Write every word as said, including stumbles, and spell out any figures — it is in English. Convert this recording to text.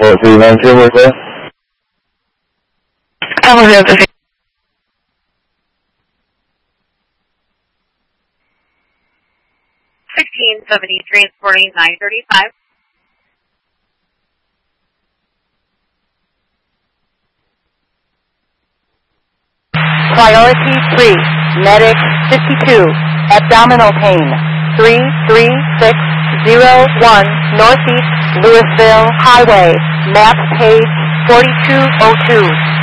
four three nine two, where's that? sixteen seventy, transporting nine thirty-five. Priority three, medic fifty-two, abdominal pain, three three six zero one, Northeast Louisville Highway, map page forty-two oh two.